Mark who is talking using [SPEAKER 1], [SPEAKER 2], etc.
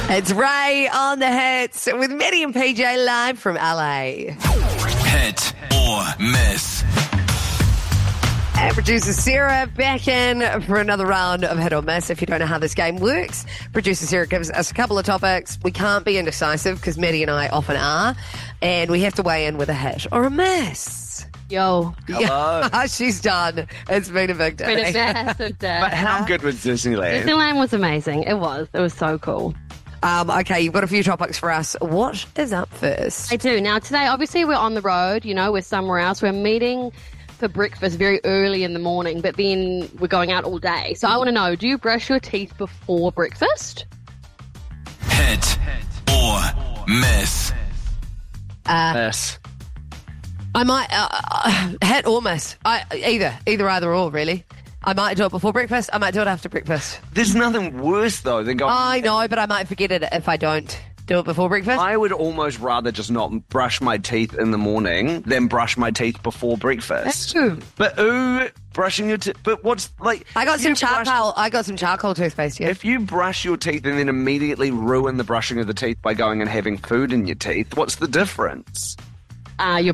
[SPEAKER 1] It's Ray on the hits with Maddie and PJ live from LA.
[SPEAKER 2] Hit or miss.
[SPEAKER 1] And producer Sarah back in for another round of Hit or Miss. If you don't know how this game works, producer Sarah gives us a couple of topics. We can't be indecisive because Maddie and I often are. And we have to weigh in with a hit or a miss.
[SPEAKER 3] Yo.
[SPEAKER 4] Hello.
[SPEAKER 1] Yeah, she's done. It's been a big day.
[SPEAKER 3] Been a massive day.
[SPEAKER 4] But how good was Disneyland?
[SPEAKER 3] Disneyland was amazing. It was so cool.
[SPEAKER 1] Okay, you've got a few topics for us. What is up first?
[SPEAKER 3] I do. Now, today, obviously, we're on the road. We're somewhere else. We're meeting for breakfast very early in the morning, but then we're going out all day. So I want to know, do you brush your teeth before breakfast?
[SPEAKER 2] Hit or miss.
[SPEAKER 4] Miss.
[SPEAKER 1] I might hit or miss. Either or, really. I might do it before breakfast. I might do it after breakfast.
[SPEAKER 4] There's nothing worse, though, than going...
[SPEAKER 1] I know, but I might forget it if I don't do it before breakfast.
[SPEAKER 4] I would almost rather just not brush my teeth in the morning than brush my teeth before breakfast.
[SPEAKER 1] True.
[SPEAKER 4] But brushing your teeth... But what's, like...
[SPEAKER 1] I got
[SPEAKER 4] if
[SPEAKER 1] some
[SPEAKER 4] you brush-
[SPEAKER 1] charcoal. I got some charcoal toothpaste, yeah.
[SPEAKER 4] If you brush your teeth and then immediately ruin the brushing of the teeth by going and having food in your teeth, what's the difference?
[SPEAKER 3] You're